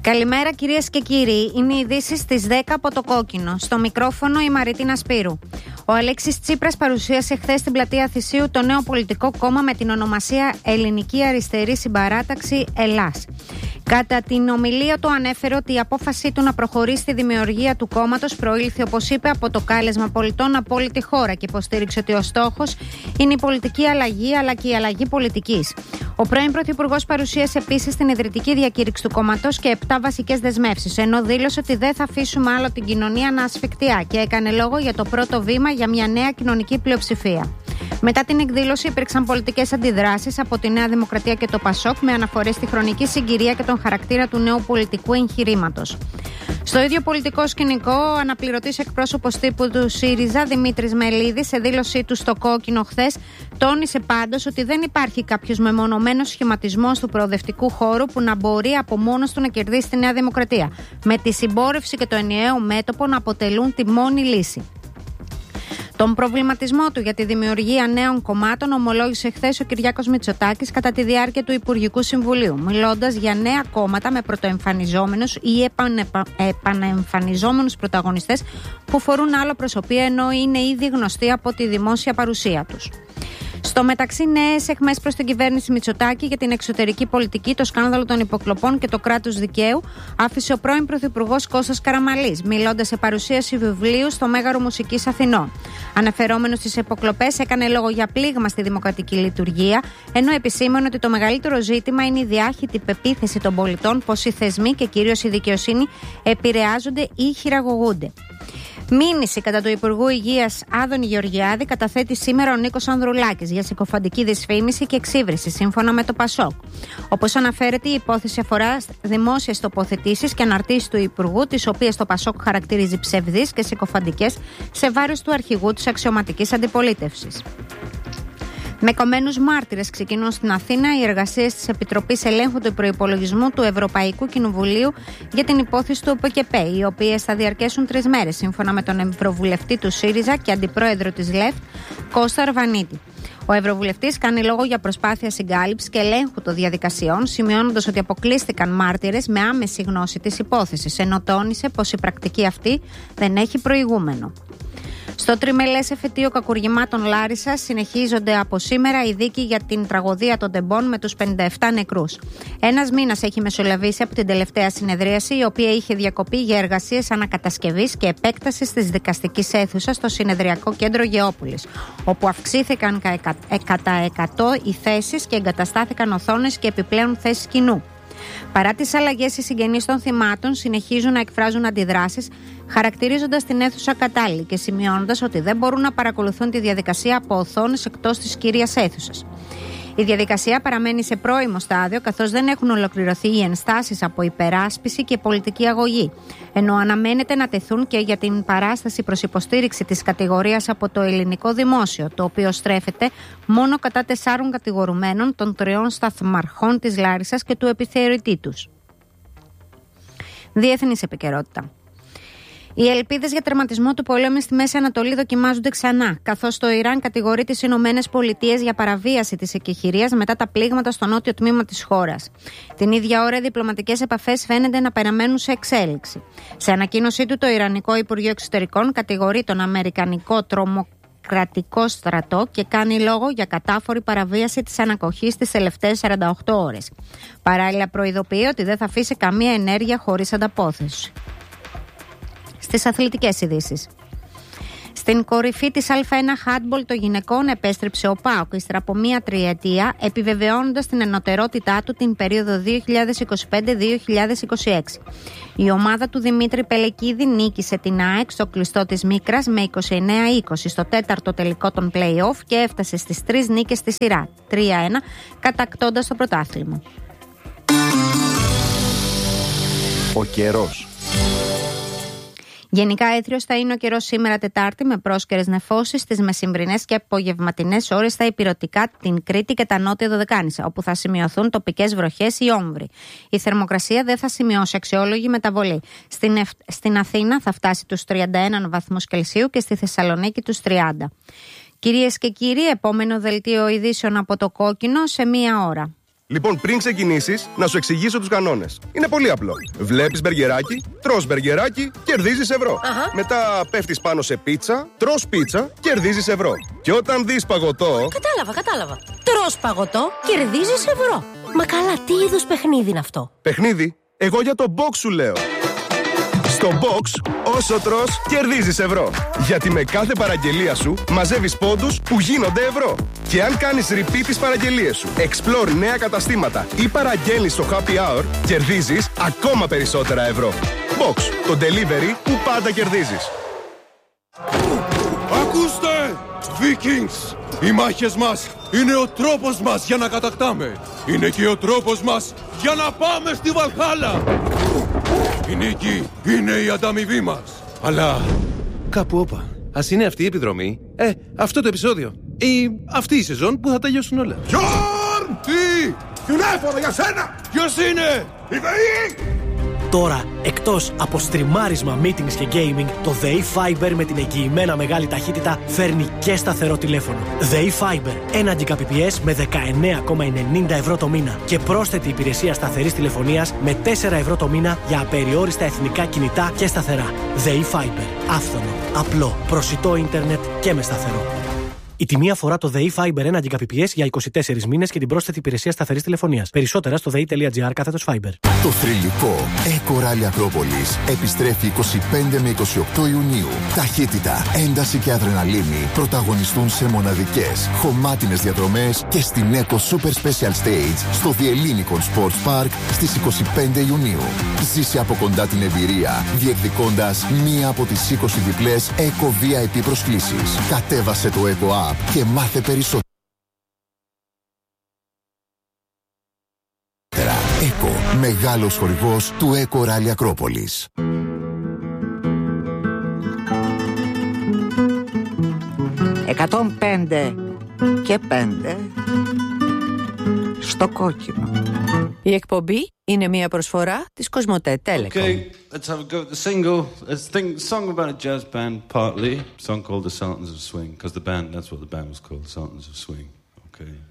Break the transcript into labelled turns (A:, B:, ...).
A: Καλημέρα κυρίες και κύριοι, είναι οι ειδήσεις στις 10 από το Κόκκινο. Στο μικρόφωνο η Μαριτίνα Σπύρου. Ο Αλέξης Τσίπρας παρουσίασε χθες στην πλατεία Θησίου το νέο πολιτικό κόμμα με την ονομασία Ελληνική Αριστερή Συμπαράταξη Ελλάς. Κατά την ομιλία του ανέφερε ότι η απόφασή του να προχωρήσει στη δημιουργία του κόμματος προήλθε, όπως είπε, από το κάλεσμα πολιτών από όλη τη χώρα και υποστήριξε ότι ο στόχος είναι η πολιτική αλλαγή αλλά και η αλλαγή πολιτικής. Ο πρώην Πρωθυπουργός παρουσίασε επίσης την ιδρυτική διακήρυξη του κόμματος και 7 βασικές δεσμεύσεις, ενώ δήλωσε ότι δεν θα αφήσουμε άλλο την κοινωνία να ασφικτιά και έκανε λόγο για το πρώτο βήμα για μια νέα κοινωνική πλειοψηφία. Μετά την εκδήλωση υπήρξαν πολιτικές αντιδράσεις από τη Νέα Δημοκρατία και το ΠΑΣΟΚ με αναφορές στη χρονική συγκυρία και τον χαρακτήρα του νέου πολιτικού εγχειρήματος. Στο ίδιο πολιτικό σκηνικό, ο αναπληρωτής εκπρόσωπος τύπου του ΣΥΡΙΖΑ, Δημήτρης Μελίδης, σε δήλωσή του στο Κόκκινο χθες, τόνισε πάντως ότι δεν υπάρχει κάποιος μεμονωμένος σχηματισμός του προοδευτικού χώρου που να μπορεί από μόνος του να κερδίσει τη Νέα Δημοκρατία, με τη συμπόρευση και το ενιαίο μέτωπο να αποτελούν τη μόνη λύση. Τον προβληματισμό του για τη δημιουργία νέων κομμάτων ομολόγησε χθες ο Κυριάκος Μητσοτάκης κατά τη διάρκεια του Υπουργικού Συμβουλίου, μιλώντας για νέα κόμματα με πρωτοεμφανιζόμενους ή επαναεμφανιζόμενους πρωταγωνιστές που φορούν άλλο προσωπία ενώ είναι ήδη γνωστοί από τη δημόσια παρουσία τους. Στο μεταξύ, νέες αιχμές προς την κυβέρνηση Μητσοτάκη για την εξωτερική πολιτική, το σκάνδαλο των υποκλοπών και το κράτος δικαίου άφησε ο πρώην Πρωθυπουργός Κώστας Καραμανλής, μιλώντας σε παρουσίαση βιβλίου στο Μέγαρο Μουσικής Αθηνών. Αναφερόμενος στις υποκλοπές, έκανε λόγο για πλήγμα στη δημοκρατική λειτουργία, ενώ επισήμανε ότι το μεγαλύτερο ζήτημα είναι η διάχυτη πεποίθηση των πολιτών πως οι θεσμοί και κυρίως η δικαιοσύνη επηρεάζονται ή χειραγωγούνται. Μήνυση κατά του Υπουργού Υγείας Άδωνη Γεωργιάδη καταθέτει σήμερα ο Νίκος Ανδρουλάκης για συκοφαντική δυσφήμιση και εξύβριση, σύμφωνα με το ΠΑΣΟΚ. Όπως αναφέρεται, η υπόθεση αφορά δημόσιες τοποθετήσεις και αναρτήσεις του Υπουργού, τις οποίες το ΠΑΣΟΚ χαρακτηρίζει ψευδείς και συκοφαντικές σε βάρος του αρχηγού της αξιωματικής αντιπολίτευσης. Με κομμένους μάρτυρες ξεκινούν στην Αθήνα οι εργασίες της Επιτροπής Ελέγχου του Προϋπολογισμού του Ευρωπαϊκού Κοινοβουλίου για την υπόθεση του ΟΠΚΠ, οι οποίες θα διαρκέσουν 3 μέρες, σύμφωνα με τον Ευρωβουλευτή του ΣΥΡΙΖΑ και Αντιπρόεδρο της ΛΕΦΤ, Κώστα Αρβανίτη. Ο Ευρωβουλευτής κάνει λόγο για προσπάθεια συγκάλυψης και ελέγχου των διαδικασιών, σημειώνοντας ότι αποκλείστηκαν μάρτυρες με άμεση γνώση της υπόθεσης, ενώ τόνισε πως η πρακτική αυτή δεν έχει προηγούμενο. Στο τριμελές εφετείο κακουργημάτων Λάρισσας συνεχίζονται από σήμερα οι δίκοι για την τραγωδία των τεμπών με τους 57 νεκρούς. Ένας μήνας έχει μεσολαβήσει από την τελευταία συνεδρίαση, η οποία είχε διακοπεί για εργασίες ανακατασκευής και επέκτασης της δικαστικής αίθουσας στο συνεδριακό κέντρο Γεώπολης, όπου αυξήθηκαν κατά 100 οι θέσεις και εγκαταστάθηκαν οθόνες και επιπλέον θέσεις κοινού. Παρά τις αλλαγές, οι συγγενείς των θυμάτων συνεχίζουν να εκφράζουν αντιδράσεις, χαρακτηρίζοντας την αίθουσα κατάλληλη και σημειώνοντας ότι δεν μπορούν να παρακολουθούν τη διαδικασία από οθόνες εκτός της κυρίας αίθουσας. Η διαδικασία παραμένει σε πρώιμο στάδιο, καθώς δεν έχουν ολοκληρωθεί οι ενστάσεις από υπεράσπιση και πολιτική αγωγή, ενώ αναμένεται να τεθούν και για την παράσταση προς υποστήριξη της κατηγορίας από το ελληνικό δημόσιο, το οποίο στρέφεται μόνο κατά 4 κατηγορουμένων των 3 σταθμαρχών της Λάρισσας και του επιθεωρητή τους. Διεθνής επικαιρότητα. Οι ελπίδες για τερματισμό του πολέμου στη Μέση Ανατολή δοκιμάζονται ξανά, καθώς το Ιράν κατηγορεί τις Ηνωμένες Πολιτείες για παραβίαση της εκεχηρίας μετά τα πλήγματα στο νότιο τμήμα της χώρας. Την ίδια ώρα, οι διπλωματικές επαφές φαίνεται να παραμένουν σε εξέλιξη. Σε ανακοίνωσή του, το Ιρανικό Υπουργείο Εξωτερικών κατηγορεί τον Αμερικανικό τρομοκρατικό στρατό και κάνει λόγο για κατάφορη παραβίαση της ανακοχής τις τελευταίες 48 ώρες. Παράλληλα, προειδοποιεί ότι δεν θα αφήσει καμία ενέργεια χωρίς ανταπόθεση. Στις αθλητικές ειδήσεις. Στην κορυφή της Α1 Handball των γυναικών επέστρεψε ο ΠΑΟΚ ύστερα από μία τριετία, επιβεβαιώνοντας την ενωτερότητά του την περίοδο 2025-2026. Η ομάδα του Δημήτρη Πελεκίδη νίκησε την ΑΕΚ στο κλειστό της Μίκρας με 29-20 στο 4ο τελικό των play-off και έφτασε στις 3 νίκες στη σειρά, 3-1, κατακτώντας το πρωτάθλημα.
B: Ο καιρός.
A: Γενικά έθριος θα είναι ο καιρός σήμερα Τετάρτη με πρόσκαιρες νεφώσεις στις μεσημβρινές και απογευματινές ώρες στα ηπειρωτικά, την Κρήτη και τα νότια Δωδεκάνησα, όπου θα σημειωθούν τοπικές βροχές ή όμβροι. Η θερμοκρασία δεν θα σημειώσει αξιόλογη μεταβολή. Στην Αθήνα θα φτάσει τους 31 βαθμούς Κελσίου και στη Θεσσαλονίκη τους 30. Κυρίες και κύριοι, επόμενο δελτίο ειδήσεων από το Κόκκινο σε 1 ώρα.
C: Λοιπόν, πριν ξεκινήσεις, να σου εξηγήσω τους κανόνες. Είναι πολύ απλό. Βλέπεις μπεργκεράκι, τρως μπεργκεράκι, κερδίζεις ευρώ. Μετά πέφτεις πάνω σε πίτσα, τρως πίτσα, κερδίζεις ευρώ. Και όταν δεις παγωτό.
D: Κατάλαβα. Τρως παγωτό, κερδίζεις ευρώ. Μα καλά, τι είδους παιχνίδι είναι αυτό?
C: Παιχνίδι? Εγώ για το box σου λέω. Στο box, όσο τρως, κερδίζεις ευρώ. Γιατί με κάθε παραγγελία σου μαζεύεις πόντους που γίνονται ευρώ. Και αν κάνεις repeat τις παραγγελίες σου, explore νέα καταστήματα ή παραγγέλνεις στο happy hour, κερδίζεις ακόμα περισσότερα ευρώ. Box, το delivery που πάντα κερδίζεις.
E: Ακούστε! Vikings! Οι μάχες μας είναι ο τρόπος μας για να κατακτάμε. Είναι και ο τρόπος μας για να πάμε στη Βαλχάλα. Η νίκη είναι η ανταμοιβή μας. Αλλά κάπου όπα. Ας είναι αυτή η επιδρομή, αυτό το επεισόδιο ή αυτή η σεζόν που θα τελειώσουν όλα. Γιόρν! Τι! Τηλέφωνο για σένα! Ποιος είναι? Η ΔΕΗ!
F: Τώρα, εκτός από στριμάρισμα, meetings και gaming, το ΔΕΗ Fiber με την εγγυημένα μεγάλη ταχύτητα φέρνει και σταθερό τηλέφωνο. ΔΕΗ Fiber, 1 Gbps με 19,90 ευρώ το μήνα και πρόσθετη υπηρεσία σταθερής τηλεφωνίας με 4 ευρώ το μήνα για απεριόριστα εθνικά κινητά και σταθερά. ΔΕΗ Fiber, άφθονο, απλό, προσιτό ίντερνετ και με σταθερό. Η τιμή αφορά το ΔΕΗ Fiber 1 Gbps για 24 μήνες και την πρόσθετη υπηρεσία σταθερής τηλεφωνίας. Περισσότερα στο dei.gr/Fiber.
G: Το θρυλικό Eco Rally Ακρόπολης επιστρέφει 25 με 28 Ιουνίου. Ταχύτητα, ένταση και αδρεναλίνη πρωταγωνιστούν σε μοναδικές, χωμάτινες διαδρομές και στην Eco Super Special Stage στο The Ellinikon Sports Park στις 25 Ιουνίου. Ζήσε από κοντά την εμπειρία, διεκδικώντας μία από τις 20 διπλές Eco VIP προσκλήσεις. Κατέβασε το Eco App και μάθε περισσότερα. Eco, μεγάλος χορηγός του Eco Rally Ακρόπολης.
H: «105 και 5 στο κόκκινο».
D: Η εκπομπή είναι μια προσφορά της Κοσμοτέ Telecom.
I: Okay, let's have a go at the single. It's a song about a jazz band, partly. A song called The Sultans of Swing, because the band, that's what the band was called, The Sultans of Swing. Okay.